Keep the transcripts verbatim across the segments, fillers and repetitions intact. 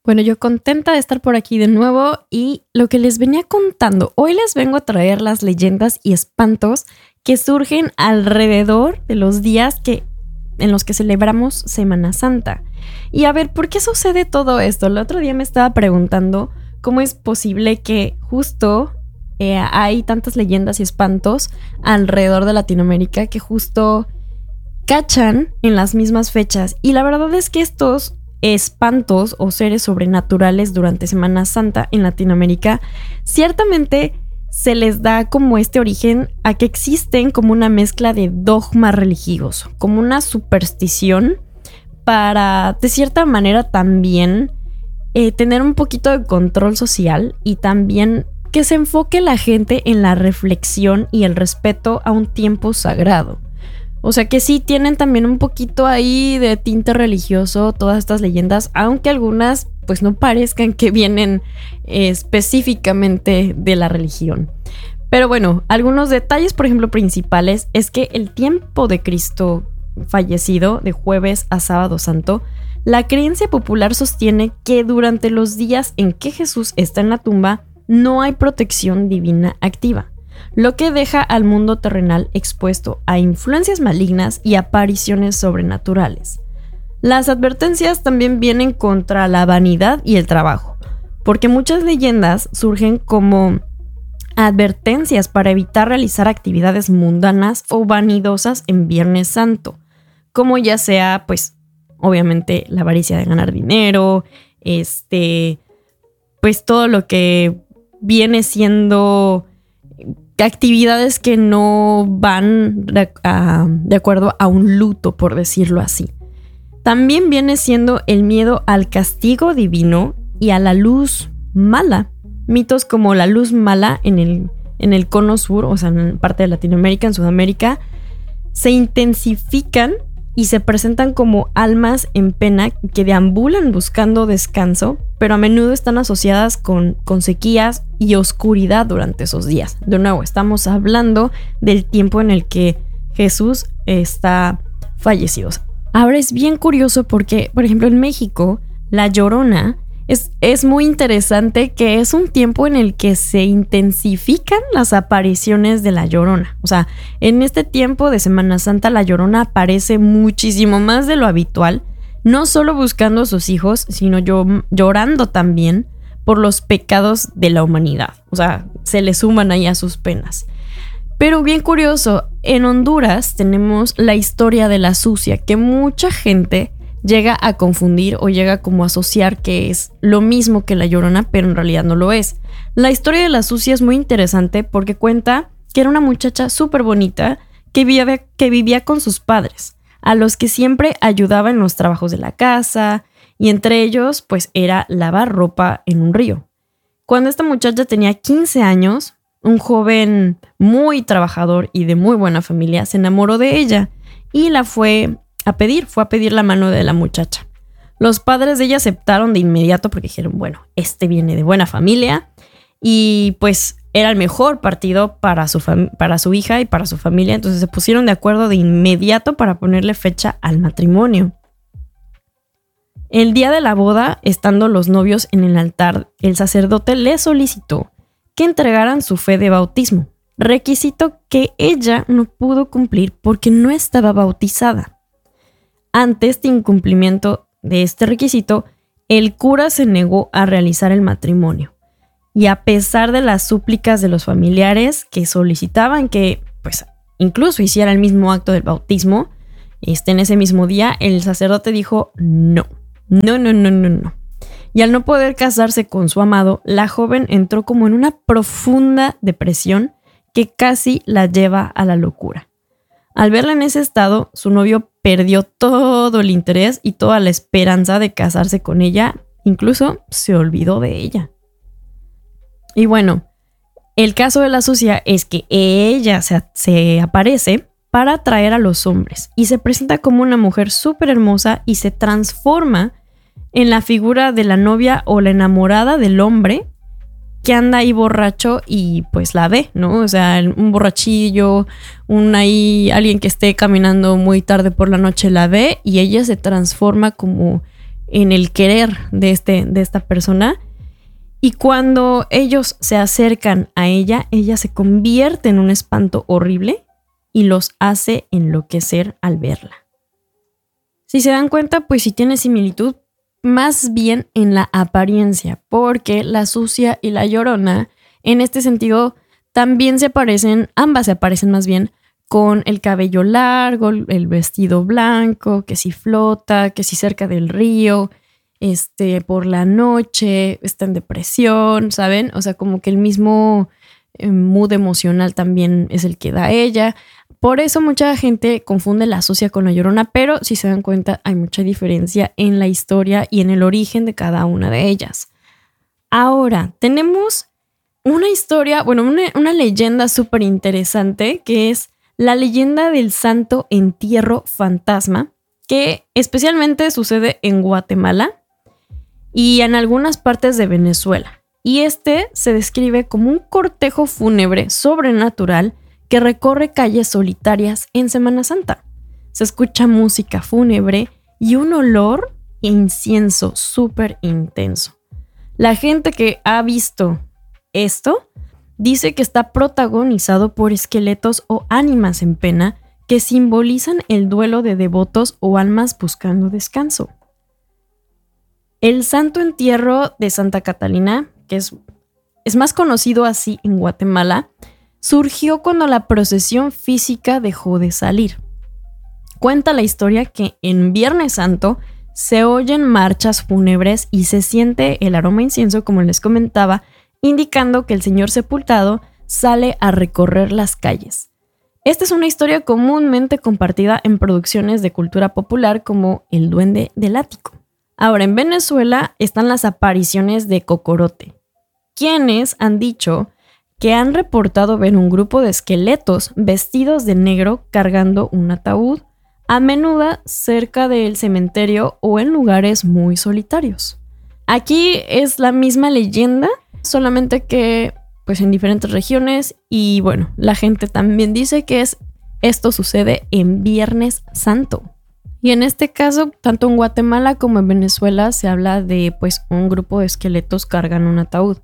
Bueno, yo contenta de estar por aquí de nuevo y lo que les venía contando, hoy les vengo a traer las leyendas y espantos que surgen alrededor de los días que, en los que celebramos Semana Santa. Y a ver, ¿por qué sucede todo esto? El otro día me estaba preguntando cómo es posible que justo eh, hay tantas leyendas y espantos alrededor de Latinoamérica que justo cachan en las mismas fechas. Y la verdad es que estos espantos o seres sobrenaturales durante Semana Santa en Latinoamérica ciertamente se les da como este origen a que existen como una mezcla de dogma religioso, como una superstición para de cierta manera también eh, tener un poquito de control social y también que se enfoque la gente en la reflexión y el respeto a un tiempo sagrado. O sea que sí tienen también un poquito ahí de tinte religioso todas estas leyendas, aunque algunas pues no parezcan que vienen eh, específicamente de la religión. Pero bueno, algunos detalles, por ejemplo, principales es que el tiempo de Cristo fallecido, de jueves a sábado santo, la creencia popular sostiene que durante los días en que Jesús está en la tumba no hay protección divina activa, lo que deja al mundo terrenal expuesto a influencias malignas y apariciones sobrenaturales. Las advertencias también vienen contra la vanidad y el trabajo, porque muchas leyendas surgen como advertencias para evitar realizar actividades mundanas o vanidosas en Viernes Santo, como ya sea, pues, obviamente la avaricia de ganar dinero, este, pues todo lo que viene siendo actividades que no van de, a, de acuerdo a un luto, por decirlo así. También viene siendo el miedo al castigo divino y a la luz mala. Mitos como la luz mala en el, en el cono sur, o sea, en parte de Latinoamérica, en Sudamérica, se intensifican y se presentan como almas en pena que deambulan buscando descanso, pero a menudo están asociadas con, con sequías y oscuridad durante esos días. De nuevo, estamos hablando del tiempo en el que Jesús está fallecido. Ahora es bien curioso porque, por ejemplo, en México, La Llorona es, es muy interesante que es un tiempo en el que se intensifican las apariciones de La Llorona. O sea, en este tiempo de Semana Santa, La Llorona aparece muchísimo más de lo habitual, no solo buscando a sus hijos, sino yo, llorando también por los pecados de la humanidad. O sea, se le suman ahí a sus penas. Pero bien curioso, en Honduras tenemos la historia de la sucia, que mucha gente llega a confundir o llega como a asociar que es lo mismo que La Llorona, pero en realidad no lo es. La historia de la sucia es muy interesante porque cuenta que era una muchacha súper bonita que vivía, que vivía con sus padres, a los que siempre ayudaba en los trabajos de la casa, y entre ellos pues era lavar ropa en un río. Cuando esta muchacha tenía quince años, un joven muy trabajador y de muy buena familia se enamoró de ella y la fue a pedir, fue a pedir la mano de la muchacha. Los padres de ella aceptaron de inmediato porque dijeron, bueno, este viene de buena familia y pues era el mejor partido para su, fam- para su hija y para su familia, entonces se pusieron de acuerdo de inmediato para ponerle fecha al matrimonio. El día de la boda, estando los novios en el altar, el sacerdote le solicitó que entregaran su fe de bautismo, requisito que ella no pudo cumplir porque no estaba bautizada. Ante este incumplimiento de este requisito, el cura se negó a realizar el matrimonio. Y a pesar de las súplicas de los familiares que solicitaban que, pues, incluso hiciera el mismo acto del bautismo, este, en ese mismo día, el sacerdote dijo no, no, no, no, no, no. Y al no poder casarse con su amado, la joven entró como en una profunda depresión que casi la lleva a la locura. Al verla en ese estado, su novio perdió todo el interés y toda la esperanza de casarse con ella, incluso se olvidó de ella. Y bueno, el caso de la sucia es que ella se, se aparece para atraer a los hombres y se presenta como una mujer súper hermosa y se transforma en la figura de la novia o la enamorada del hombre que anda ahí borracho y pues la ve, ¿no? O sea, un borrachillo, un ahí, alguien que esté caminando muy tarde por la noche la ve y ella se transforma como en el querer de, este, de esta persona. Y cuando ellos se acercan a ella, ella se convierte en un espanto horrible y los hace enloquecer al verla. Si se dan cuenta, pues sí tiene similitud más bien en la apariencia, porque la sucia y la llorona, en este sentido, también se parecen, ambas se parecen más bien con el cabello largo, el vestido blanco, que si flota, que si cerca del río, este, por la noche, está en depresión, ¿saben? O sea, como que el mismo eh, mood emocional también es el que da ella. Por eso mucha gente confunde la sucia con la llorona, pero si se dan cuenta hay mucha diferencia en la historia y en el origen de cada una de ellas. Ahora, tenemos una historia, bueno, una, una leyenda súper interesante que es la leyenda del Santo Entierro Fantasma, que especialmente sucede en Guatemala y en algunas partes de Venezuela. Y este se describe como un cortejo fúnebre sobrenatural que recorre calles solitarias en Semana Santa. Se escucha música fúnebre y un olor e incienso súper intenso. La gente que ha visto esto dice que está protagonizado por esqueletos o ánimas en pena que simbolizan el duelo de devotos o almas buscando descanso. El Santo Entierro de Santa Catalina, que es, es más conocido así en Guatemala, surgió cuando la procesión física dejó de salir. Cuenta la historia que en Viernes Santo se oyen marchas fúnebres y se siente el aroma a incienso, como les comentaba, indicando que el señor sepultado sale a recorrer las calles. Esta es una historia comúnmente compartida en producciones de cultura popular como El Duende del Ático. Ahora, en Venezuela están las apariciones de Cocorote, quienes han dicho que han reportado ver un grupo de esqueletos vestidos de negro cargando un ataúd, a menudo cerca del cementerio o en lugares muy solitarios. Aquí es la misma leyenda, solamente que pues en diferentes regiones, y bueno, la gente también dice que es, esto sucede en Viernes Santo. Y en este caso, tanto en Guatemala como en Venezuela se habla de pues un grupo de esqueletos cargan un ataúd.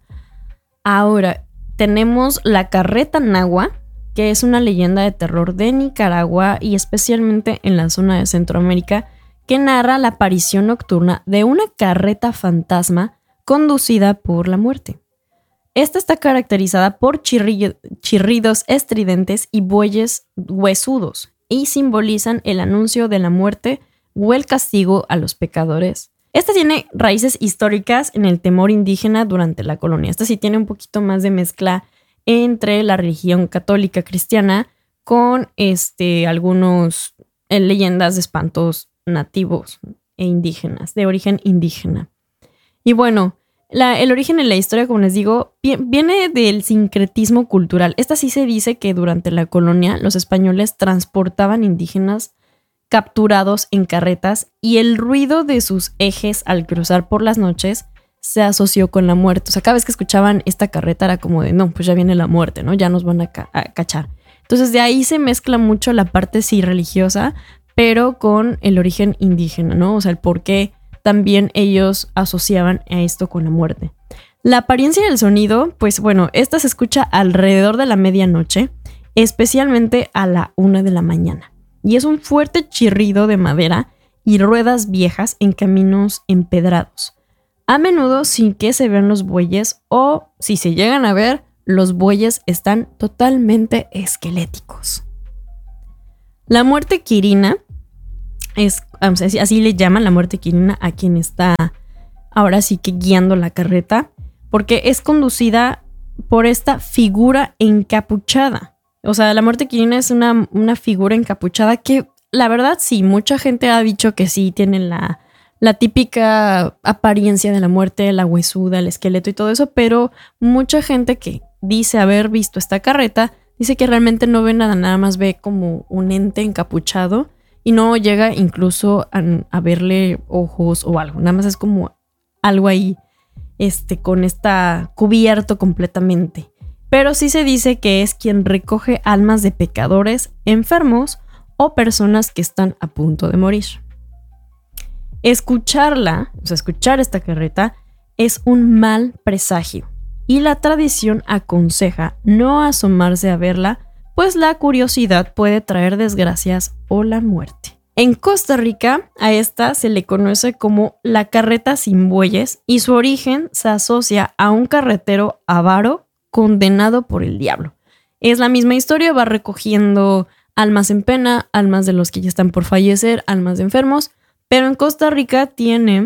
Ahora, tenemos la carreta nahua, que es una leyenda de terror de Nicaragua y especialmente en la zona de Centroamérica, que narra la aparición nocturna de una carreta fantasma conducida por la muerte. Esta está caracterizada por chirri- chirridos estridentes y bueyes huesudos y simbolizan el anuncio de la muerte o el castigo a los pecadores. Esta tiene raíces históricas en el temor indígena durante la colonia. Esta sí tiene un poquito más de mezcla entre la religión católica cristiana con este, algunos eh, leyendas de espantos nativos e indígenas, de origen indígena. Y bueno, la, el origen en la historia, como les digo, viene del sincretismo cultural. Esta sí se dice que durante la colonia los españoles transportaban indígenas capturados en carretas y el ruido de sus ejes al cruzar por las noches se asoció con la muerte. O sea, cada vez que escuchaban esta carreta era como de, no, pues ya viene la muerte, ¿no? Ya nos van a, ca- a cachar. Entonces de ahí se mezcla mucho la parte sí religiosa, pero con el origen indígena, ¿no? O sea, el por qué también ellos asociaban a esto con la muerte. La apariencia del sonido, pues bueno, esta se escucha alrededor de la medianoche, especialmente a la una de la mañana. Y es un fuerte chirrido de madera y ruedas viejas en caminos empedrados. A menudo sin que se vean los bueyes o, si se llegan a ver, los bueyes están totalmente esqueléticos. La muerte quirina es, así le llaman la muerte quirina a quien está ahora sí que guiando la carreta, porque es conducida por esta figura encapuchada. O sea, la muerte quirina es una, una figura encapuchada que, la verdad, sí, mucha gente ha dicho que sí tienen la, la típica apariencia de la muerte, la huesuda, el esqueleto y todo eso, pero mucha gente que dice haber visto esta carreta dice que realmente no ve nada, nada más ve como un ente encapuchado y no llega incluso a, a verle ojos o algo, nada más es como algo ahí este, con esta cubierto completamente. Pero sí se dice que es quien recoge almas de pecadores, enfermos o personas que están a punto de morir. Escucharla, o sea, escuchar esta carreta es un mal presagio y la tradición aconseja no asomarse a verla, pues la curiosidad puede traer desgracias o la muerte. En Costa Rica, a esta se le conoce como la carreta sin bueyes y su origen se asocia a un carretero avaro condenado por el diablo. Es la misma historia, va recogiendo almas en pena, almas de los que ya están por fallecer, almas de enfermos, pero en Costa Rica tiene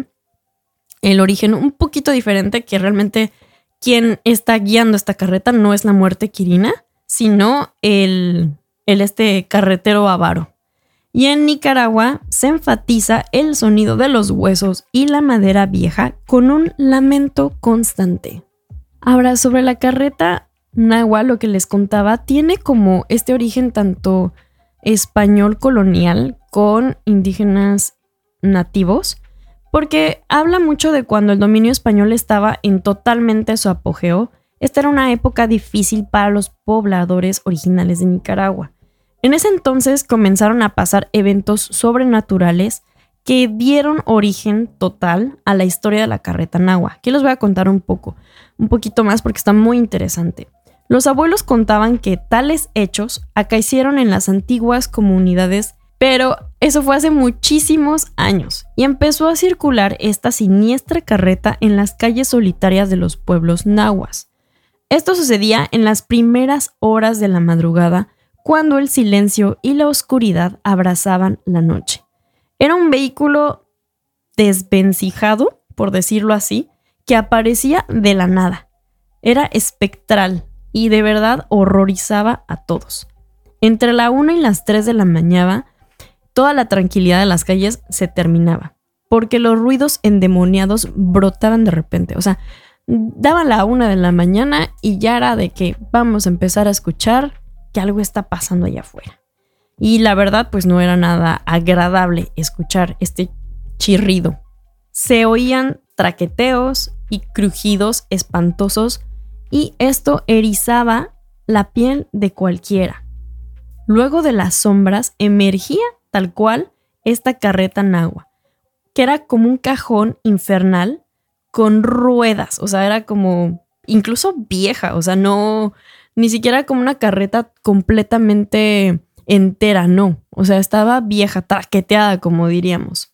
el origen un poquito diferente, que realmente quien está guiando esta carreta no es la muerte quirina, sino el, el este carretero avaro. Y en Nicaragua se enfatiza el sonido de los huesos y la madera vieja con un lamento constante. Ahora, sobre la carreta nahua, lo que les contaba, tiene como este origen tanto español colonial con indígenas nativos, porque habla mucho de cuando el dominio español estaba en totalmente su apogeo. Esta era una época difícil para los pobladores originales de Nicaragua. En ese entonces comenzaron a pasar eventos sobrenaturales que dieron origen total a la historia de la carreta nahua. Aquí les voy a contar un poco, un poquito más porque está muy interesante. Los abuelos contaban que tales hechos acaecieron en las antiguas comunidades, pero eso fue hace muchísimos años y empezó a circular esta siniestra carreta en las calles solitarias de los pueblos nahuas. Esto sucedía en las primeras horas de la madrugada, cuando el silencio y la oscuridad abrazaban la noche. Era un vehículo desvencijado, por decirlo así, que aparecía de la nada. Era espectral y de verdad horrorizaba a todos. Entre la una y las tres de la mañana, toda la tranquilidad de las calles se terminaba, porque los ruidos endemoniados brotaban de repente. O sea, daban la una de la mañana y ya era de que vamos a empezar a escuchar que algo está pasando allá afuera. Y la verdad, pues no era nada agradable escuchar este chirrido. Se oían traqueteos y crujidos espantosos y esto erizaba la piel de cualquiera. Luego de las sombras emergía tal cual esta carreta nahua, que era como un cajón infernal con ruedas. O sea, era como incluso vieja, o sea, no... Ni siquiera como una carreta completamente entera, no. O sea, estaba vieja, traqueteada, como diríamos.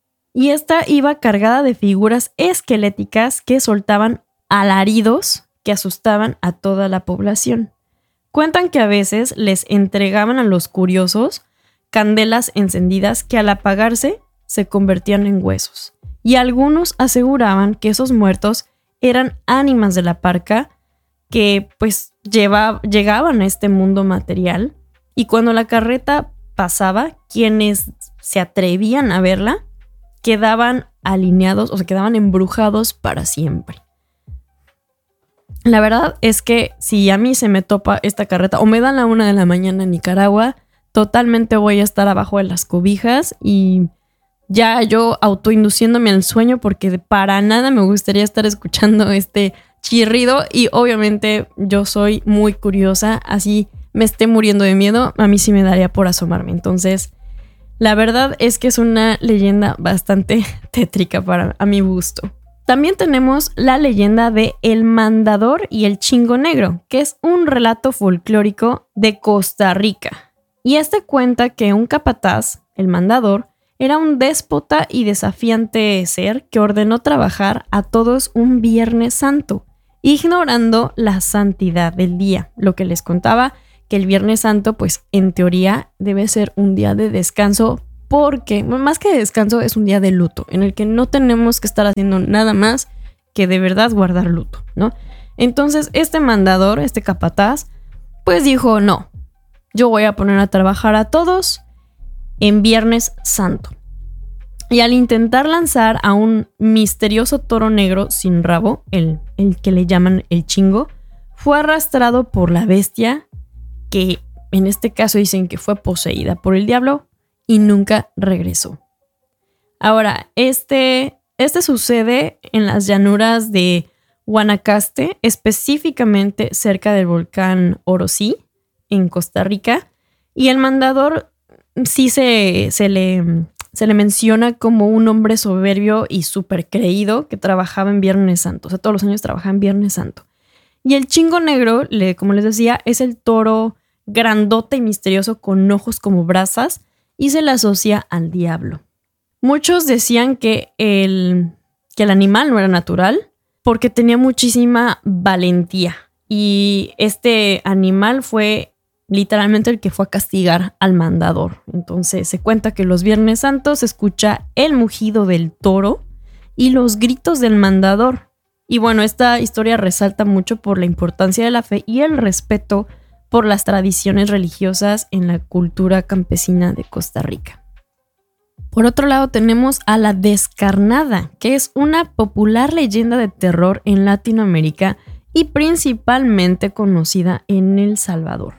Y esta iba cargada de figuras esqueléticas que soltaban alaridos que asustaban a toda la población. Cuentan que a veces les entregaban a los curiosos candelas encendidas que al apagarse se convertían en huesos. Y algunos aseguraban que esos muertos eran ánimas de la parca que pues lleva, llegaban a este mundo material, y cuando la carreta pasaba, quienes se atrevían a verla quedaban alineados o se quedaban embrujados para siempre. La verdad es que si a mí se me topa esta carreta o me dan la una de la mañana en Nicaragua, totalmente voy a estar abajo de las cobijas y ya yo autoinduciéndome al sueño, porque para nada me gustaría estar escuchando este chirrido, y obviamente yo soy muy curiosa, así me esté muriendo de miedo, a mí sí me daría por asomarme. Entonces, la verdad es que es una leyenda bastante tétrica para a mi gusto. También tenemos la leyenda de El Mandador y el Chingo Negro, que es un relato folclórico de Costa Rica. Y este cuenta que un capataz, el mandador, era un déspota y desafiante ser que ordenó trabajar a todos un Viernes Santo, ignorando la santidad del día. Lo que les contaba, que el Viernes Santo, pues en teoría debe ser un día de descanso, porque más que de descanso es un día de luto, en el que no tenemos que estar haciendo nada más que de verdad guardar luto, ¿no? Entonces este mandador, este capataz, pues dijo, no, yo voy a poner a trabajar a todos en Viernes Santo. Y al intentar lanzar a un misterioso toro negro sin rabo, el, el que le llaman el chingo, fue arrastrado por la bestia, que en este caso dicen que fue poseída por el diablo, y nunca regresó. Ahora, este, este sucede en las llanuras de Guanacaste, específicamente cerca del volcán Orosí, en Costa Rica, y el mandador sí se, se le... se le menciona como un hombre soberbio y súper creído que trabajaba en Viernes Santo. O sea, todos los años trabajaba en Viernes Santo. Y el chingo negro, le, como les decía, es el toro grandote y misterioso con ojos como brasas y se le asocia al diablo. Muchos decían que el, que el animal no era natural porque tenía muchísima valentía. Y este animal fue literalmente el que fue a castigar al mandador. Entonces se cuenta que los Viernes Santos se escucha el mugido del toro y los gritos del mandador. Y bueno, esta historia resalta mucho por la importancia de la fe y el respeto por las tradiciones religiosas en la cultura campesina de Costa Rica. Por otro lado tenemos a la descarnada, que es una popular leyenda de terror en Latinoamérica y principalmente conocida en El Salvador.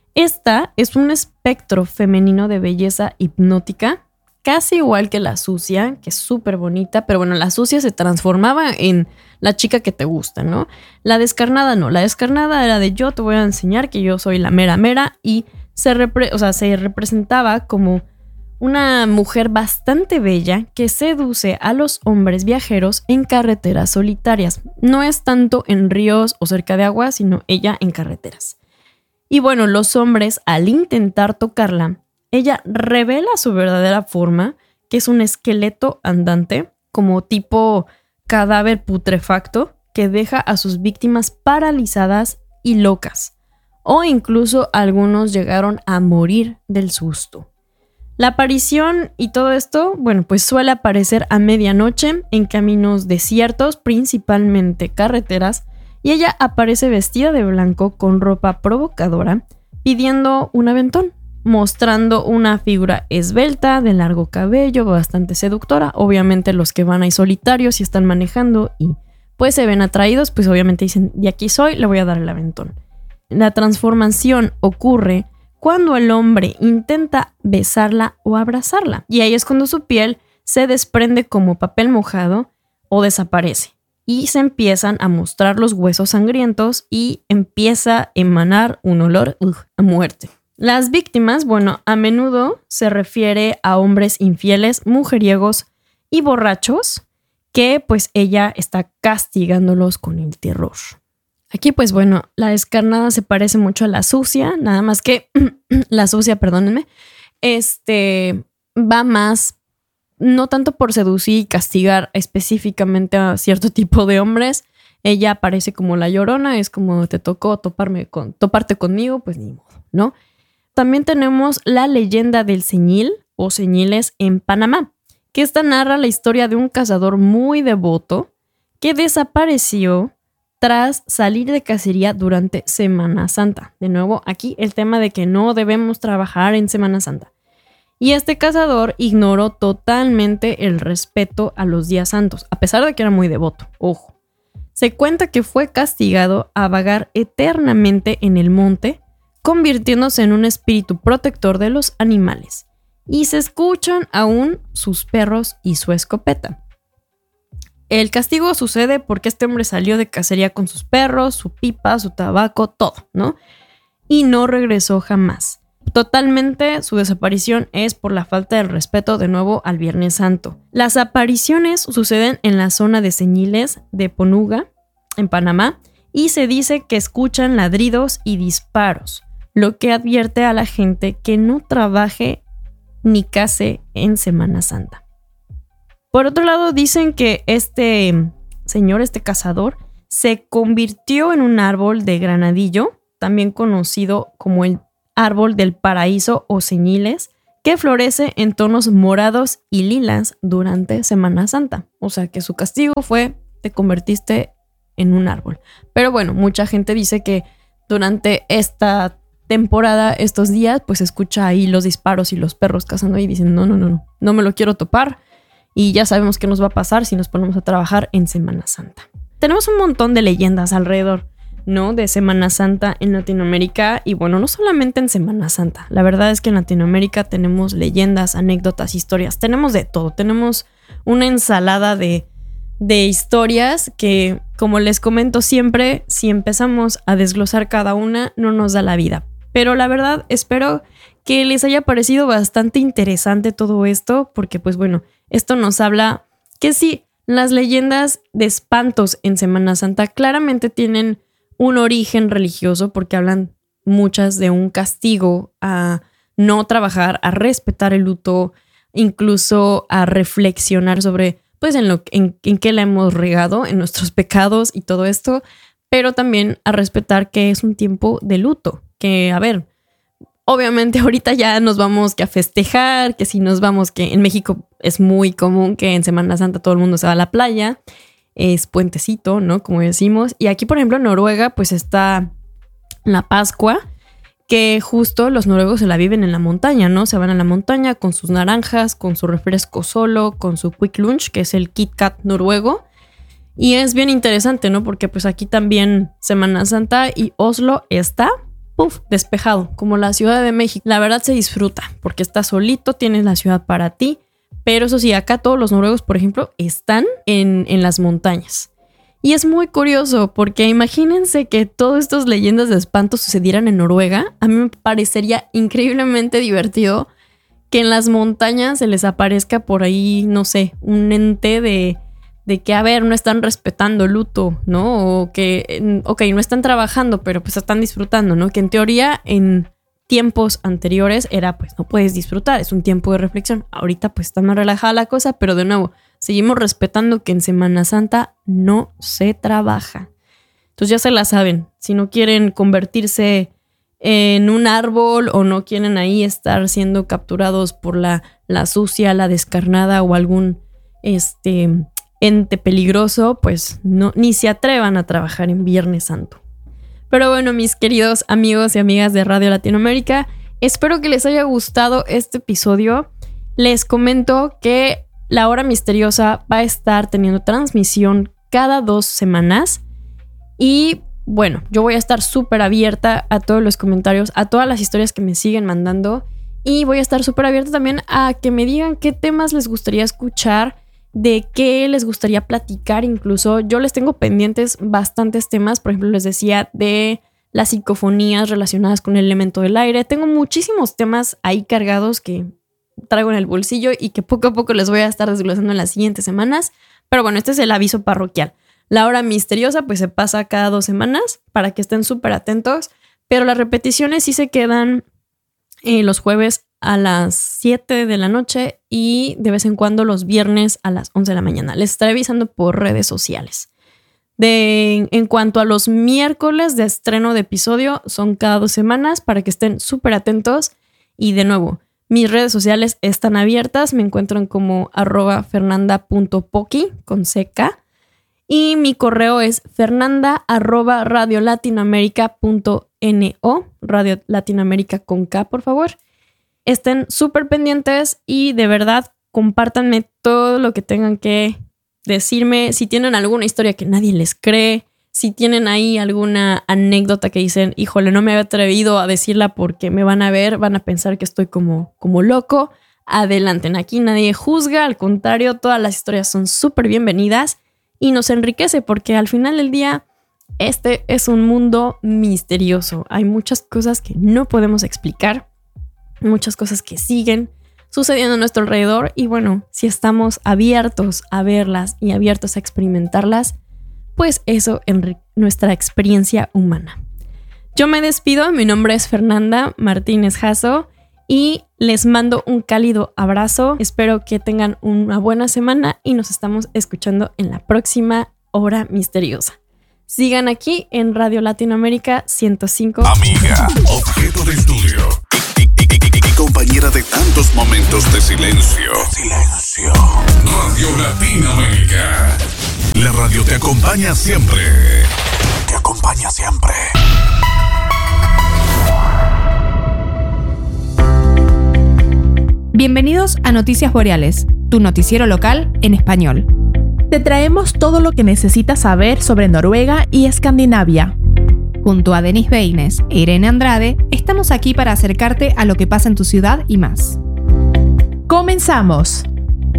Esta es un espectro femenino de belleza hipnótica, casi igual que la sucia, que es súper bonita, pero bueno, la sucia se transformaba en la chica que te gusta, ¿no? La descarnada no, la descarnada era de yo te voy a enseñar que yo soy la mera mera y se, repre- o sea, se representaba como una mujer bastante bella que seduce a los hombres viajeros en carreteras solitarias. No es tanto en ríos o cerca de agua, sino ella en carreteras. Y bueno, los hombres, al intentar tocarla, ella revela su verdadera forma, que es un esqueleto andante, como tipo cadáver putrefacto, que deja a sus víctimas paralizadas y locas. O incluso algunos llegaron a morir del susto. La aparición y todo esto, bueno, pues suele aparecer a medianoche en caminos desiertos, principalmente carreteras, y ella aparece vestida de blanco con ropa provocadora, pidiendo un aventón, mostrando una figura esbelta, de largo cabello, bastante seductora. Obviamente los que van ahí solitarios y están manejando y pues se ven atraídos, pues obviamente dicen, de aquí soy, le voy a dar el aventón. La transformación ocurre cuando el hombre intenta besarla o abrazarla, y ahí es cuando su piel se desprende como papel mojado o desaparece. Y se empiezan a mostrar los huesos sangrientos y empieza a emanar un olor uh, a muerte. Las víctimas, bueno, a menudo se refiere a hombres infieles, mujeriegos y borrachos que pues ella está castigándolos con el terror. Aquí pues bueno, la descarnada se parece mucho a la sucia, nada más que la sucia, perdónenme, este va más no tanto por seducir y castigar específicamente a cierto tipo de hombres. Ella aparece como la llorona, es como te tocó toparme con, toparte conmigo, pues ni modo, ¿no? También tenemos la leyenda del Ceñil o Ceñiles en Panamá, que esta narra la historia de un cazador muy devoto que desapareció tras salir de cacería durante Semana Santa. De nuevo, aquí el tema de que no debemos trabajar en Semana Santa. Y este cazador ignoró totalmente el respeto a los días santos, a pesar de que era muy devoto. Ojo. Se cuenta que fue castigado a vagar eternamente en el monte, convirtiéndose en un espíritu protector de los animales. Y se escuchan aún sus perros y su escopeta. El castigo sucede porque este hombre salió de cacería con sus perros, su pipa, su tabaco, todo, ¿no? Y no regresó jamás. Totalmente su desaparición es por la falta de respeto de nuevo al Viernes Santo. Las apariciones suceden en la zona de Ceñiles de Ponuga, en Panamá, y se dice que escuchan ladridos y disparos, lo que advierte a la gente que no trabaje ni cace en Semana Santa. Por otro lado, dicen que este señor, este cazador, se convirtió en un árbol de granadillo, también conocido como el árbol del paraíso o ceñiles, que florece en tonos morados y lilas durante Semana Santa. O sea que su castigo fue, te convertiste en un árbol. Pero bueno, mucha gente dice que durante esta temporada, estos días, pues escucha ahí los disparos y los perros cazando y dicen, no, no, no, no, no me lo quiero topar. Y ya sabemos qué nos va a pasar si nos ponemos a trabajar en Semana Santa. Tenemos un montón de leyendas alrededor, ¿no? De Semana Santa en Latinoamérica. Y bueno, no solamente en Semana Santa. La verdad es que en Latinoamérica tenemos leyendas, anécdotas, historias. Tenemos de todo. Tenemos una ensalada de, de historias que, como les comento siempre, si empezamos a desglosar cada una, no nos da la vida. Pero la verdad, espero que les haya parecido bastante interesante todo esto, porque pues bueno, esto nos habla que sí, las leyendas de espantos en Semana Santa claramente tienen un origen religioso, porque hablan muchas de un castigo a no trabajar, a respetar el luto, incluso a reflexionar sobre pues en lo en, en qué la hemos regado, en nuestros pecados y todo esto, pero también a respetar que es un tiempo de luto, que a ver, obviamente ahorita ya nos vamos que a festejar, que si nos vamos, que en México es muy común que en Semana Santa todo el mundo se va a la playa, es puentecito, ¿no? Como decimos, y aquí por ejemplo en Noruega pues está la Pascua, que justo los noruegos se la viven en la montaña, ¿no? Se van a la montaña con sus naranjas, con su refresco solo, con su Quick Lunch, que es el Kit Kat noruego. Y es bien interesante, ¿no? Porque pues aquí también Semana Santa y Oslo está, puff, despejado, como la Ciudad de México. La verdad se disfruta, porque estás solito, tienes la ciudad para ti. Pero eso sí, acá todos los noruegos, por ejemplo, están en, en las montañas. Y es muy curioso porque imagínense que todas estas leyendas de espanto sucedieran en Noruega. A mí me parecería increíblemente divertido que en las montañas se les aparezca por ahí, no sé, un ente de, de que, a ver, no están respetando el luto, ¿no? O que, ok, no están trabajando, pero pues están disfrutando, ¿no? Que en teoría en tiempos anteriores era, pues no puedes disfrutar, es un tiempo de reflexión. Ahorita pues está más relajada la cosa, pero de nuevo, seguimos respetando que en Semana Santa no se trabaja. Entonces ya se la saben. Si no quieren convertirse en un árbol o no quieren ahí estar siendo capturados por la, la sucia, la descarnada o algún este, ente peligroso, pues no, ni se atrevan a trabajar en Viernes Santo. Pero bueno, mis queridos amigos y amigas de Radio Latinoamérica, espero que les haya gustado este episodio. Les comento que La Hora Misteriosa va a estar teniendo transmisión cada dos semanas. Y bueno, yo voy a estar súper abierta a todos los comentarios, a todas las historias que me siguen mandando. Y voy a estar súper abierta también a que me digan qué temas les gustaría escuchar, de qué les gustaría platicar. Incluso yo les tengo pendientes bastantes temas. Por ejemplo, les decía de las psicofonías relacionadas con el elemento del aire. Tengo muchísimos temas ahí cargados que traigo en el bolsillo y que poco a poco les voy a estar desglosando en las siguientes semanas. Pero bueno, este es el aviso parroquial. La Hora Misteriosa pues se pasa cada dos semanas para que estén súper atentos. Pero las repeticiones sí se quedan eh, los jueves a las siete de la noche y de vez en cuando los viernes a las once de la mañana. Les estaré avisando por redes sociales. De, en cuanto a los miércoles de estreno de episodio, son cada dos semanas para que estén súper atentos. Y de nuevo, mis redes sociales están abiertas. Me encuentran como arroba fernanda.poki con C K. Y mi correo es fernanda arroba radiolatinoamerica.no. Radio Latinoamérica con K, por favor. Estén súper pendientes y de verdad compártanme todo lo que tengan que decirme. Si tienen alguna historia que nadie les cree, si tienen ahí alguna anécdota que dicen, híjole, no me había atrevido a decirla porque me van a ver, van a pensar que estoy como, como loco, adelanten. Aquí nadie juzga, al contrario, todas las historias son súper bienvenidas y nos enriquece porque al final del día este es un mundo misterioso. Hay muchas cosas que no podemos explicar, muchas cosas que siguen sucediendo a nuestro alrededor y bueno, si estamos abiertos a verlas y abiertos a experimentarlas, pues eso en nuestra experiencia humana. Yo me despido, mi nombre es Fernanda Martínez Jasso y les mando un cálido abrazo. Espero que tengan una buena semana y nos estamos escuchando en la próxima Hora Misteriosa. Sigan aquí en Radio Latinoamérica ciento cinco. Amiga, objeto de estudio y, y, y, y, y compañera de tantos momentos de silencio. Silencio. Radio Latinoamérica. La radio te acompaña siempre. Te acompaña siempre. Bienvenidos a Noticias Boreales, tu noticiero local en español. Te traemos todo lo que necesitas saber sobre Noruega y Escandinavia. Junto a Denis Beines e Irene Andrade, estamos aquí para acercarte a lo que pasa en tu ciudad y más. ¡Comenzamos!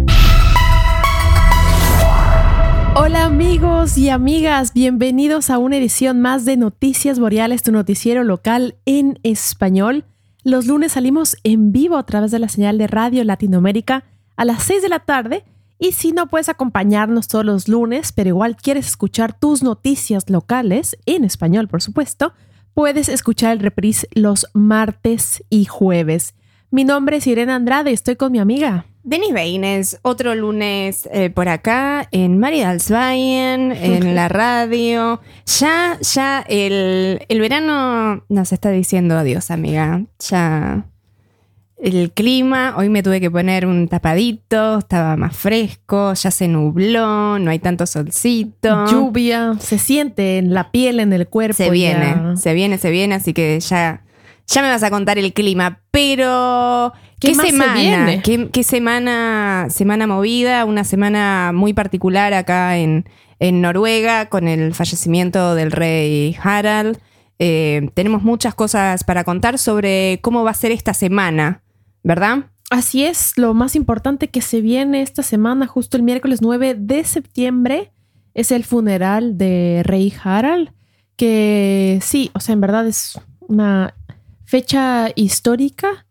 Hola amigos y amigas, bienvenidos a una edición más de Noticias Boreales, tu noticiero local en español. Los lunes salimos en vivo a través de la señal de Radio Latinoamérica a las seis de la tarde. Y si no puedes acompañarnos todos los lunes, pero igual quieres escuchar tus noticias locales, en español por supuesto, puedes escuchar el reprise los martes y jueves. Mi nombre es Irene Andrade y estoy con mi amiga Denise Beines, otro lunes eh, por acá en Maridalsveien, en la radio. Ya, ya el, el verano nos está diciendo adiós, amiga. Ya el clima, hoy me tuve que poner un tapadito, estaba más fresco, ya se nubló, no hay tanto solcito. Lluvia, se siente en la piel, en el cuerpo. Se viene, ya. se viene, se viene, así que ya, ya me vas a contar el clima, pero... ¿Qué, ¿Qué más semana? se viene? ¿Qué, qué semana, semana movida? Una semana muy particular acá en, en Noruega con el fallecimiento del rey Harald. Eh, tenemos muchas cosas para contar sobre cómo va a ser esta semana, ¿verdad? Así es, lo más importante que se viene esta semana, justo el miércoles nueve de septiembre, es el funeral de rey Harald, que sí, o sea, en verdad es una fecha histórica.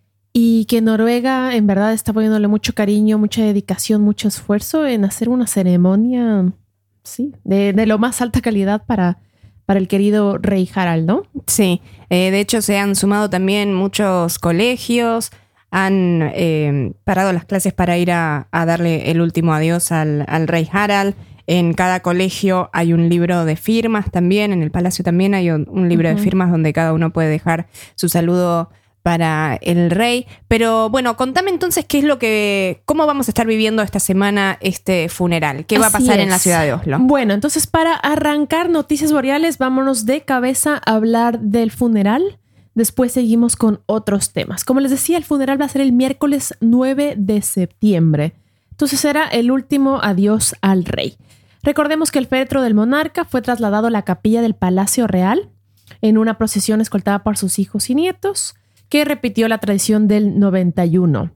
Y que Noruega en verdad está poniéndole mucho cariño, mucha dedicación, mucho esfuerzo en hacer una ceremonia, sí, de, de lo más alta calidad para, para el querido rey Harald, ¿no? Sí, eh, de hecho se han sumado también muchos colegios, han eh, parado las clases para ir a, a darle el último adiós al, al rey Harald. En cada colegio hay un libro de firmas también, en el palacio también hay un, un libro uh-huh. de firmas donde cada uno puede dejar su saludo para el rey. Pero bueno, contame entonces qué es lo que, cómo vamos a estar viviendo esta semana este funeral. ¿Qué va a pasar en la ciudad de Oslo? Bueno, entonces para arrancar Noticias Boreales, vámonos de cabeza a hablar del funeral. Después seguimos con otros temas. Como les decía, el funeral va a ser el miércoles nueve de septiembre. Entonces será el último adiós al rey. Recordemos que el féretro del monarca fue trasladado a la capilla del Palacio Real en una procesión escoltada por sus hijos y nietos, que repitió la tradición del noventa y uno.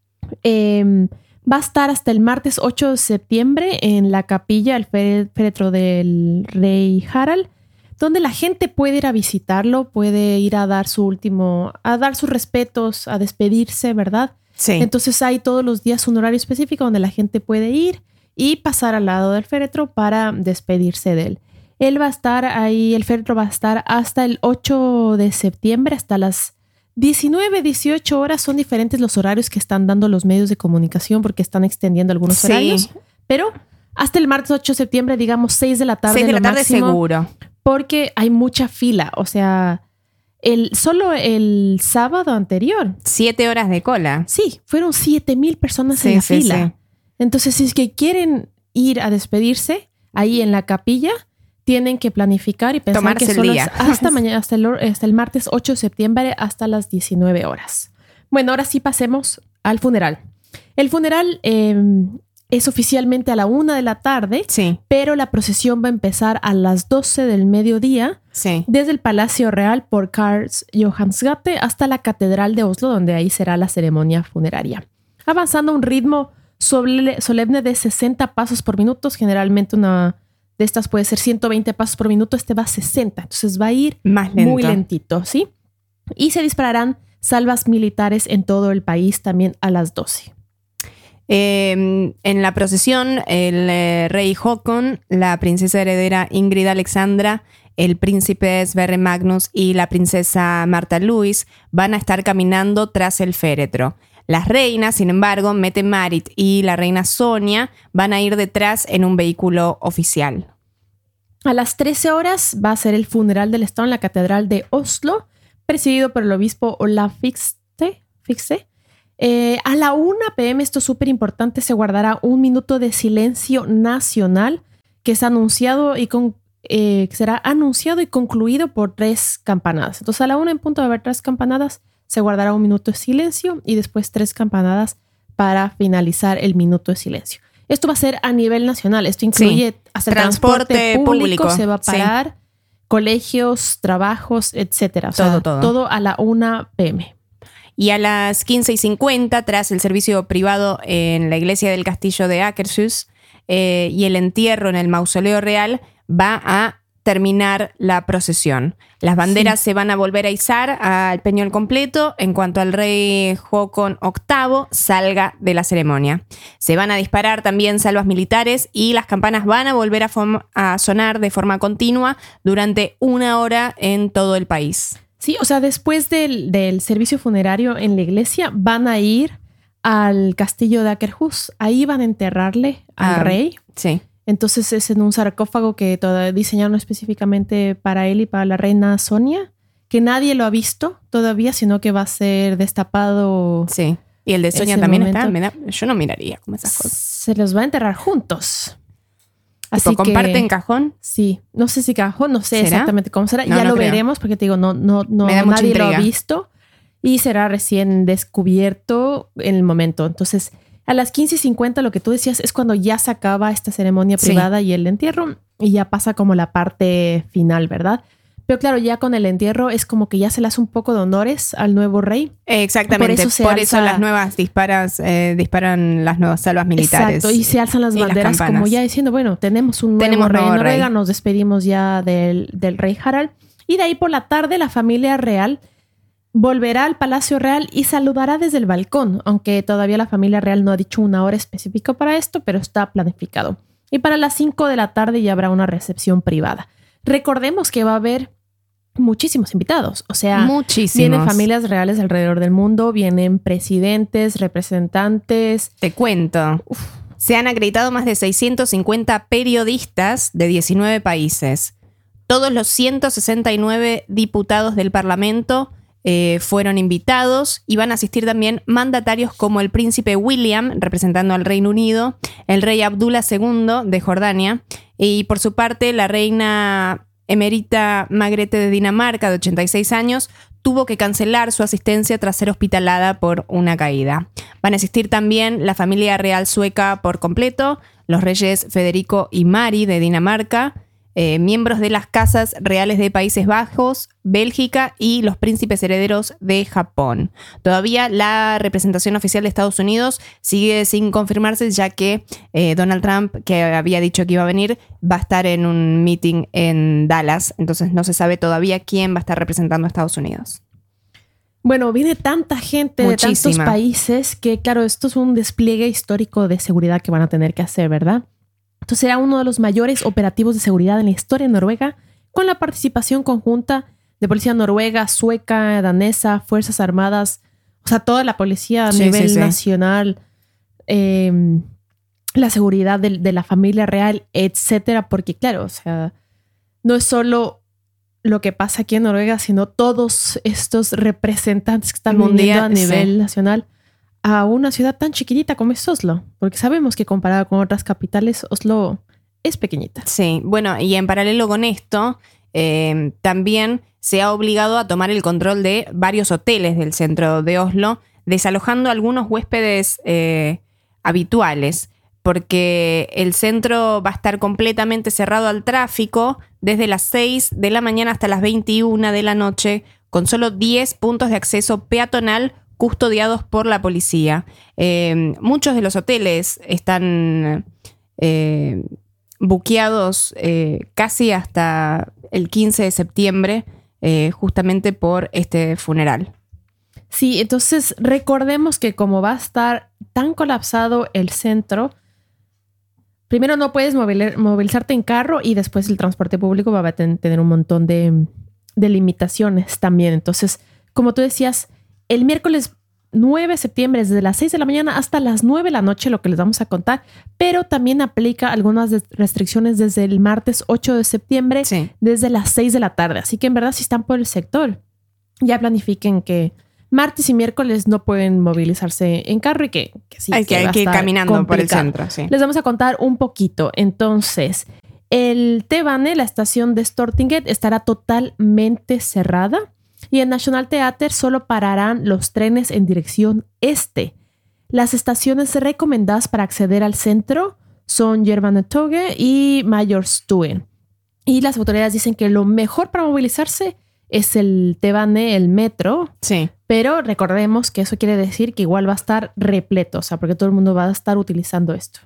Eh, va a estar hasta el martes ocho de septiembre en la capilla, el féretro del rey Harald, donde la gente puede ir a visitarlo, puede ir a dar su último, a dar sus respetos, a despedirse, ¿verdad? Sí. Entonces hay todos los días un horario específico donde la gente puede ir y pasar al lado del féretro para despedirse de él. Él va a estar ahí, el féretro va a estar hasta el ocho de septiembre, hasta las diecinueve, dieciocho horas. Son diferentes los horarios que están dando los medios de comunicación porque están extendiendo algunos sí. horarios. Pero hasta el martes ocho de septiembre, digamos seis de la tarde. seis de la tarde máximo, seguro. Porque hay mucha fila. O sea, el, solo el sábado anterior. Siete horas de cola. Sí, fueron siete mil personas sí, en la sí, fila. Sí. Entonces, si es que quieren ir a despedirse ahí en la capilla, tienen que planificar y pensar Tomarse que el solo día. es hasta mañana, hasta el, hasta el martes ocho de septiembre, hasta las diecinueve horas. Bueno, ahora sí pasemos al funeral. El funeral eh, es oficialmente a la una de la tarde, sí. pero la procesión va a empezar a las doce del mediodía, sí. desde el Palacio Real por Karls Johansgate hasta la Catedral de Oslo, donde ahí será la ceremonia funeraria. Avanzando a un ritmo solemne de sesenta pasos por minuto, generalmente una de estas puede ser ciento veinte pasos por minuto, este va a sesenta, entonces va a ir más lento. Muy lentito, ¿sí? Y se dispararán salvas militares en todo el país también a las doce. Eh, en la procesión, el eh, rey Håkon, la princesa heredera Ingrid Alexandra, el príncipe Sverre Magnus y la princesa Martha Louise van a estar caminando tras el féretro. Las reinas, sin embargo, Mette-Marit y la reina Sonia van a ir detrás en un vehículo oficial. A las trece horas va a ser el funeral del Estado en la Catedral de Oslo, presidido por el obispo Olaf Fikse. Fikse. Eh, a la una pe eme, esto es súper importante, se guardará un minuto de silencio nacional que es anunciado y con, eh, será anunciado y concluido por tres campanadas. Entonces a la una en punto va a haber tres campanadas, se guardará un minuto de silencio y después tres campanadas para finalizar el minuto de silencio. Esto va a ser a nivel nacional. Esto incluye sí. hasta el transporte, transporte público, público. Se va a parar, sí. colegios, trabajos, etcétera. O sea, todo, todo. Todo a la una pe eme. Y a las quince y cincuenta, tras el servicio privado en la iglesia del castillo de Akershus eh, y el entierro en el mausoleo real, va a terminar la procesión. Las banderas sí. se van a volver a izar al Peñol completo en cuanto al rey Håkon octavo salga de la ceremonia. Se van a disparar también salvas militares y las campanas van a volver a, fom- a sonar de forma continua durante una hora en todo el país. Sí, o sea, después del, del servicio funerario en la iglesia van a ir al castillo de Akerhus. Ahí van a enterrarle al Ah, rey. Sí. Entonces es en un sarcófago que todo, diseñaron específicamente para él y para la reina Sonia, que nadie lo ha visto todavía, sino que va a ser destapado. Sí. Y el de Sonia Ese también momento. está. Me da- yo no miraría como esas cosas. Se los va a enterrar juntos. Tipo, ¿comparten cajón? Sí, no sé si cajón, no sé ¿Será? exactamente cómo será. No, ya no lo creo. veremos porque te digo, no, no, no, Me da mucha nadie lo ha intriga. visto y será recién descubierto en el momento. Entonces, a las quince y cincuenta, lo que tú decías es cuando ya se acaba esta ceremonia Sí. privada y el entierro y ya pasa como la parte final, ¿verdad? Pero claro, ya con el entierro es como que ya se le hace un poco de honores al nuevo rey. Eh, Exactamente. Por eso se Por eso alza- las nuevas disparas, eh, disparan las nuevas salvas militares. Exacto, y se alzan las Y las banderas como campanas. ya diciendo, bueno, tenemos un nuevo Tenemos rey en nuevo Noruega, rey. nos despedimos ya del, del rey Harald. Y de ahí por la tarde la familia real volverá al Palacio Real y saludará desde el balcón, aunque todavía la familia real no ha dicho una hora específica para esto, pero está planificado. Y para las cinco de la tarde ya habrá una recepción privada. Recordemos que va a haber muchísimos invitados, o sea, Muchísimos. vienen familias reales alrededor del mundo, vienen presidentes, representantes. Te cuento. Se han acreditado más de seiscientos cincuenta periodistas de diecinueve países. Todos los ciento sesenta y nueve diputados del Parlamento eh, fueron invitados y van a asistir también mandatarios como el príncipe William, representando al Reino Unido, el rey Abdullah segundo de Jordania y por su parte la reina Emerita Margrethe de Dinamarca, de ochenta y seis años, tuvo que cancelar su asistencia tras ser hospitalada por una caída. Van a asistir también la familia real sueca por completo, los reyes Federico y Mari de Dinamarca, eh, miembros de las casas reales de Países Bajos, Bélgica y los príncipes herederos de Japón. Todavía la representación oficial de Estados Unidos sigue sin confirmarse, ya que eh, Donald Trump, que había dicho que iba a venir, va a estar en un meeting en Dallas. Entonces no se sabe todavía quién va a estar representando a Estados Unidos. Bueno, viene tanta gente de tantos Muchísima. países que, claro, esto es un despliegue histórico de seguridad que van a tener que hacer, ¿verdad? Entonces será uno de los mayores operativos de seguridad en la historia de Noruega, con la participación conjunta de policía noruega, sueca, danesa, fuerzas armadas, o sea, toda la policía a Sí, nivel sí, sí. nacional, eh, la seguridad de, de la familia real, etcétera, porque claro, o sea, no es solo lo que pasa aquí en Noruega, sino todos estos representantes que están Mundial, viniendo a nivel sí. nacional a una ciudad tan chiquitita como es Oslo, porque sabemos que comparado con otras capitales, Oslo es pequeñita. Sí, bueno, y en paralelo con esto, eh, también se ha obligado a tomar el control de varios hoteles del centro de Oslo, desalojando a algunos huéspedes eh, habituales, porque el centro va a estar completamente cerrado al tráfico desde las seis de la mañana hasta las veintiuna de la noche, con solo diez puntos de acceso peatonal custodiados por la policía. Eh, muchos de los hoteles están eh, buqueados eh, casi hasta el quince de septiembre, eh, justamente por este funeral. Sí, entonces recordemos que como va a estar tan colapsado el centro, primero no puedes movil- movilizarte en carro y después el transporte público va a ten- tener un montón de, de limitaciones también. Entonces, como tú decías, el miércoles nueve de septiembre, desde las seis de la mañana hasta las nueve de la noche, lo que les vamos a contar, pero también aplica algunas des- restricciones desde el martes ocho de septiembre, Sí. desde las seis de la tarde. Así que en verdad, si están por el sector, ya planifiquen que martes y miércoles no pueden movilizarse en carro y que, que sí, hay que, va hay a que ir estar caminando por el complicado. centro. Sí. Les vamos a contar un poquito. Entonces, el T-Bane, la estación de Stortinget, estará totalmente cerrada y en National Theatre solo pararán los trenes en dirección este. Las estaciones recomendadas para acceder al centro son Jernbanetorget y Majorstuen. Y las autoridades dicen que lo mejor para movilizarse es el T-Bane, el metro, Sí. pero recordemos que eso quiere decir que igual va a estar repleto, o sea, porque todo el mundo va a estar utilizando esto.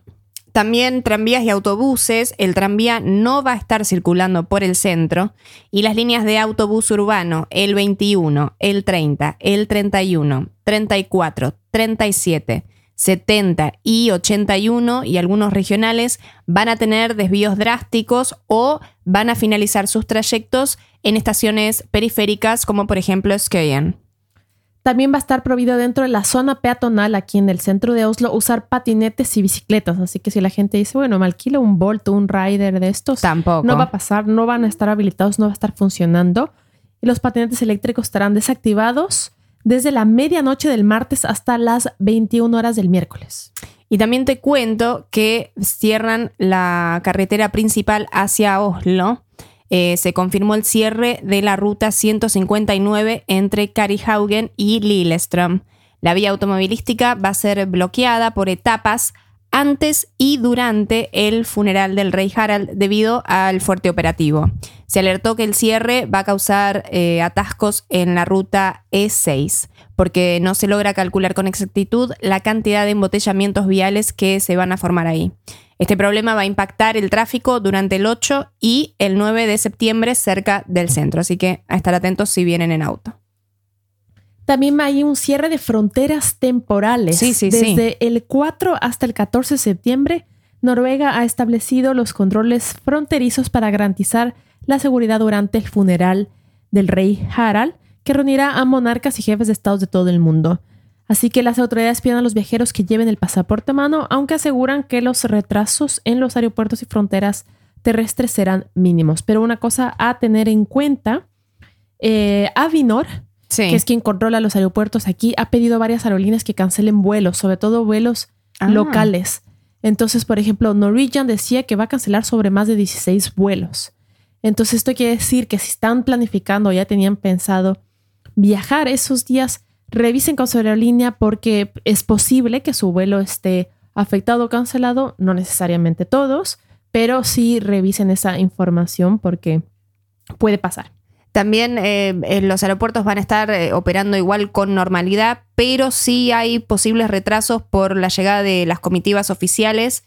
También tranvías y autobuses. El tranvía no va a estar circulando por el centro. Y las líneas de autobús urbano, el veintiuno, el treinta, el treinta y uno, treinta y cuatro, treinta y siete, setenta y ochenta y uno y algunos regionales van a tener desvíos drásticos o van a finalizar sus trayectos en estaciones periféricas como por ejemplo Skøyen. También va a estar prohibido dentro de la zona peatonal aquí en el centro de Oslo usar patinetes y bicicletas. Así que si la gente dice, bueno, me alquilo un Bolt o un Rider de estos, tampoco. No va a pasar, no van a estar habilitados, no va a estar funcionando. Y los patinetes eléctricos estarán desactivados desde la medianoche del martes hasta las veintiuna horas del miércoles. Y también te cuento que cierran la carretera principal hacia Oslo. Eh, se confirmó el cierre de la ruta ciento cincuenta y nueve entre Karihaugen y Lillestrøm. La vía automovilística va a ser bloqueada por etapas antes y durante el funeral del rey Harald debido al fuerte operativo. Se alertó que el cierre va a causar eh, atascos en la ruta E seis porque no se logra calcular con exactitud la cantidad de embotellamientos viales que se van a formar ahí. Este problema va a impactar el tráfico durante el ocho y el nueve de septiembre cerca del centro, así que a estar atentos si vienen en auto. También hay un cierre de fronteras temporales. Sí, sí, Desde sí. el cuatro hasta el catorce de septiembre, Noruega ha establecido los controles fronterizos para garantizar la seguridad durante el funeral del rey Harald, que reunirá a monarcas y jefes de estados de todo el mundo. Así que las autoridades piden a los viajeros que lleven el pasaporte a mano, aunque aseguran que los retrasos en los aeropuertos y fronteras terrestres serán mínimos. Pero una cosa a tener en cuenta, eh, Avinor, Sí. que es quien controla los aeropuertos aquí, ha pedido a varias aerolíneas que cancelen vuelos, sobre todo vuelos Ah. locales. Entonces, por ejemplo, Norwegian decía que va a cancelar sobre más de dieciséis vuelos. Entonces, esto quiere decir que si están planificando o ya tenían pensado viajar esos días, revisen con su aerolínea porque es posible que su vuelo esté afectado o cancelado, no necesariamente todos, pero sí revisen esa información porque puede pasar. También eh, los aeropuertos van a estar eh, operando igual con normalidad, pero sí hay posibles retrasos por la llegada de las comitivas oficiales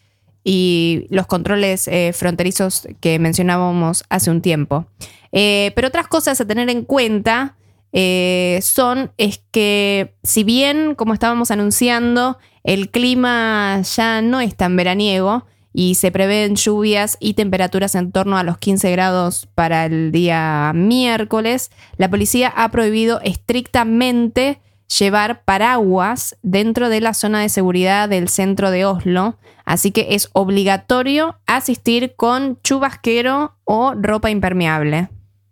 y los controles eh, fronterizos que mencionábamos hace un tiempo. Eh, pero otras cosas a tener en cuenta eh, son es que si bien, como estábamos anunciando, el clima ya no es tan veraniego, y se prevén lluvias y temperaturas en torno a los quince grados para el día miércoles, la policía ha prohibido estrictamente llevar paraguas dentro de la zona de seguridad del centro de Oslo, así que es obligatorio asistir con chubasquero o ropa impermeable.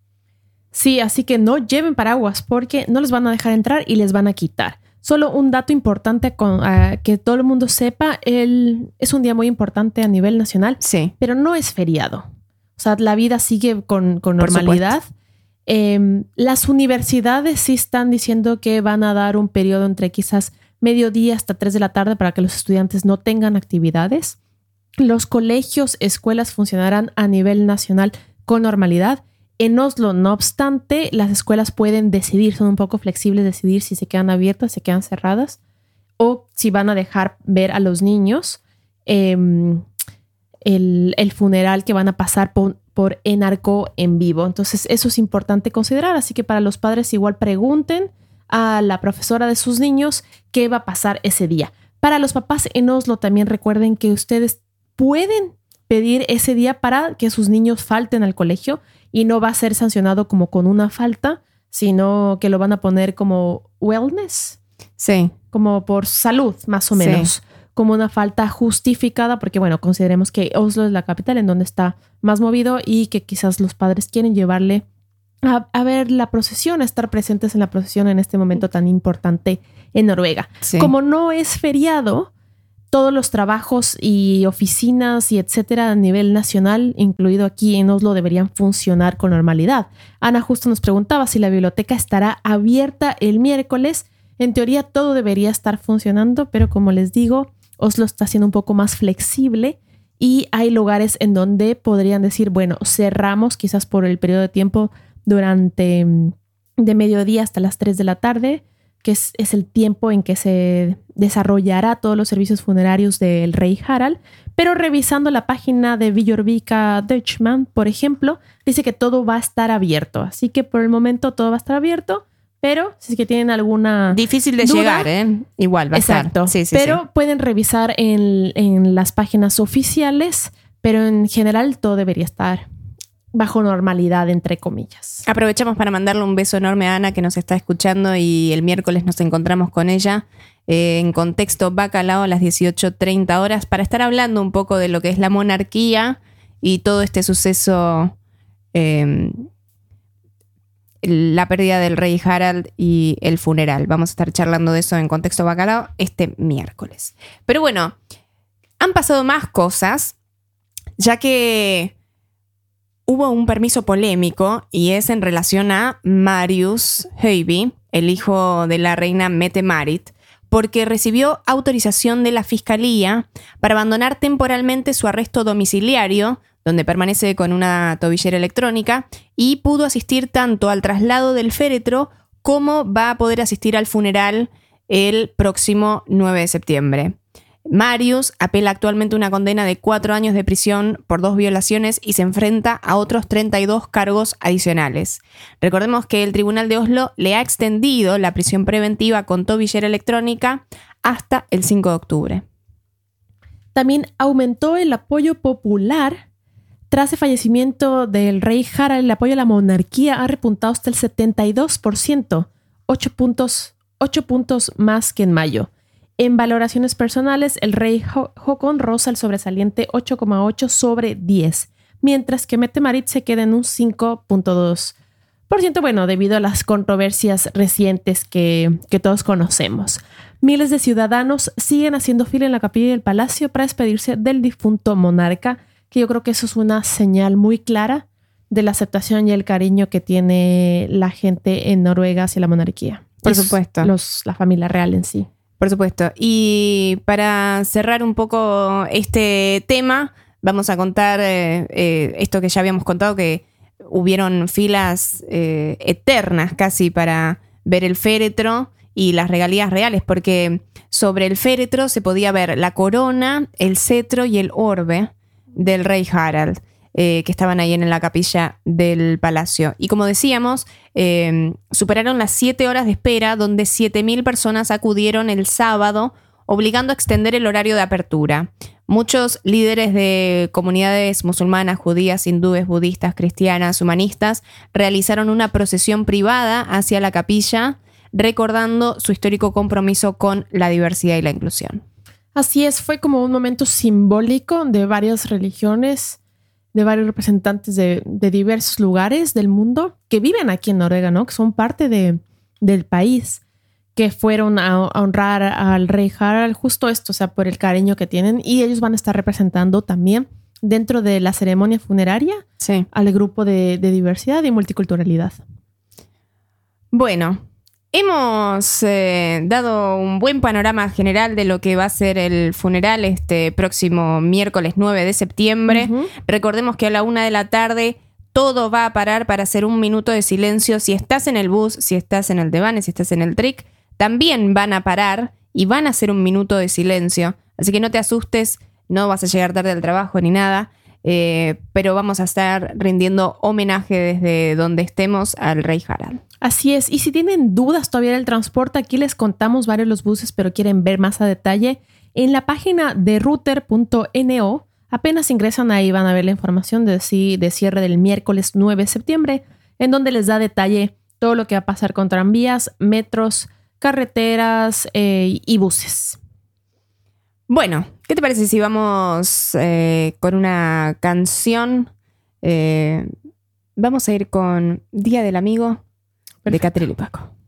Sí, así que no lleven paraguas porque no les van a dejar entrar y les van a quitar. Solo un dato importante con, uh, que todo el mundo sepa, el, es un día muy importante a nivel nacional, Sí. pero no es feriado. O sea, la vida sigue con, con Por normalidad. Eh, las universidades sí están diciendo que van a dar un periodo entre quizás mediodía hasta tres de la tarde para que los estudiantes no tengan actividades. Los colegios, escuelas funcionarán a nivel nacional con normalidad. En Oslo, no obstante, las escuelas pueden decidir, son un poco flexibles, decidir si se quedan abiertas, se quedan cerradas o si van a dejar ver a los niños eh, el, el funeral que van a pasar por, por Enarco en vivo. Entonces, eso es importante considerar. Así que para los padres igual pregunten a la profesora de sus niños qué va a pasar ese día. Para los papás en Oslo también recuerden que ustedes pueden pedir ese día para que sus niños falten al colegio y no va a ser sancionado como con una falta, sino que lo van a poner como wellness, Sí. como por salud, más o menos, Sí. como una falta justificada, porque bueno, consideremos que Oslo es la capital en donde está más movido y que quizás los padres quieren llevarle a, a ver la procesión, a estar presentes en la procesión en este momento tan importante en Noruega. Sí. Como no es feriado, todos los trabajos y oficinas y etcétera a nivel nacional, incluido aquí en Oslo, deberían funcionar con normalidad. Ana justo nos preguntaba si la biblioteca estará abierta el miércoles. En teoría todo debería estar funcionando, pero como les digo, Oslo está siendo un poco más flexible y hay lugares en donde podrían decir, bueno, cerramos quizás por el periodo de tiempo durante de mediodía hasta las tres de la tarde, que es, es el tiempo en que se desarrollará todos los servicios funerarios del rey Harald, pero revisando la página de Björvika Deutschmann, por ejemplo, dice que todo va a estar abierto. Así que por el momento todo va a estar abierto, pero si es que tienen alguna Difícil de duda, llegar, ¿eh? Igual va a exacto, estar. Sí, sí, pero sí. pueden revisar en, en las páginas oficiales, pero en general todo debería estar bajo normalidad, entre comillas. Aprovechamos para mandarle un beso enorme a Ana, que nos está escuchando, y el miércoles nos encontramos con ella eh, en Contexto Bacalao a las dieciocho treinta horas para estar hablando un poco de lo que es la monarquía y todo este suceso, eh, la pérdida del rey Harald y el funeral. Vamos a estar charlando de eso en Contexto Bacalao este miércoles. Pero bueno, han pasado más cosas, ya que hubo un permiso polémico y es en relación a Marius Højby, el hijo de la reina Mette-Marit, porque recibió autorización de la fiscalía para abandonar temporalmente su arresto domiciliario, donde permanece con una tobillera electrónica, y pudo asistir tanto al traslado del féretro como va a poder asistir al funeral el próximo nueve de septiembre. Marius apela actualmente una condena de cuatro años de prisión por dos violaciones y se enfrenta a otros treinta y dos cargos adicionales. Recordemos que el Tribunal de Oslo le ha extendido la prisión preventiva con tobillera electrónica hasta el cinco de octubre. También aumentó el apoyo popular. Tras el fallecimiento del rey Harald, el apoyo a la monarquía ha repuntado hasta el setenta y dos por ciento, ocho puntos, ocho puntos más que en mayo. En valoraciones personales, el rey Håkon roza el sobresaliente ocho coma ocho sobre diez, mientras que Mette-Marit se queda en un cinco punto dos por ciento, bueno, debido a las controversias recientes que, que todos conocemos. Miles de ciudadanos siguen haciendo fila en la capilla del palacio para despedirse del difunto monarca, que yo creo que eso es una señal muy clara de la aceptación y el cariño que tiene la gente en Noruega hacia la monarquía. Por Y supuesto. Los, la familia real en sí. Por supuesto. Y para cerrar un poco este tema, vamos a contar eh, eh, esto que ya habíamos contado, que hubieron filas eh, eternas casi para ver el féretro y las regalías reales, porque sobre el féretro se podía ver la corona, el cetro y el orbe del rey Harald, eh, que estaban ahí en la capilla del palacio. Y como decíamos, eh, superaron las siete horas de espera, donde siete mil personas acudieron el sábado, obligando a extender el horario de apertura. Muchos líderes de comunidades musulmanas, judías, hindúes, budistas, cristianas, humanistas, realizaron una procesión privada hacia la capilla, recordando su histórico compromiso con la diversidad y la inclusión. Así es, fue como un momento simbólico de varias religiones, de varios representantes de, de diversos lugares del mundo que viven aquí en Noruega, ¿no? Que son parte de, del país, que fueron a, a honrar al rey Harald, justo esto, o sea, por el cariño que tienen, y ellos van a estar representando también dentro de la ceremonia funeraria Sí. al grupo de, de diversidad y multiculturalidad. Bueno, hemos eh, dado un buen panorama general de lo que va a ser el funeral este próximo miércoles nueve de septiembre. Uh-huh. Recordemos que a la una de la tarde todo va a parar para hacer un minuto de silencio. Si estás en el bus, si estás en el Devane, si estás en el Trick, también van a parar y van a hacer un minuto de silencio. Así que no te asustes, no vas a llegar tarde al trabajo ni nada. Eh, pero vamos a estar rindiendo homenaje desde donde estemos al rey Harald. Así es. Y si tienen dudas todavía del transporte, aquí les contamos varios de los buses, pero quieren ver más a detalle, en la página de ruter punto no, apenas ingresan ahí van a ver la información de, de cierre del miércoles nueve de septiembre, en donde les da detalle todo lo que va a pasar con tranvías, metros, carreteras eh, y buses. Bueno, ¿qué te parece si vamos eh, con una canción? Eh, vamos a ir con Día del Amigo de Catriel y Paco.